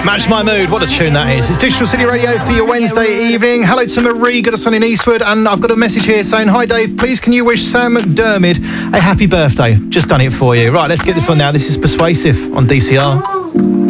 Match My Mood, what a tune that is. It's Digital City Radio for your Wednesday evening. Hello to Marie, got us on in Eastwood, and I've got a message here saying, hi Dave, please can you wish Sam McDermott a happy birthday? Just done it for you. Right, let's get this on now. This is Persuasive on DCR.